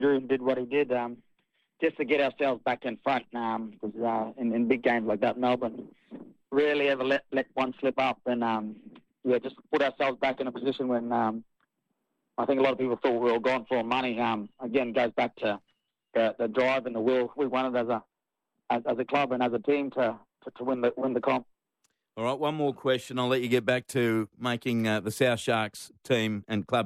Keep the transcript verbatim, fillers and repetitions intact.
Drew did what he did um, just to get ourselves back in front. Um, because uh, in, in big games like that, Melbourne rarely ever let, let one slip up, and um, yeah, just put ourselves back in a position when um, I think a lot of people thought we were gone for money. Um, again, goes back to the, the drive and the will we wanted as a as, as a club and as a team to, to, to win the win the comp. All right, one more question. I'll let you get back to making uh, the South Sharks team and club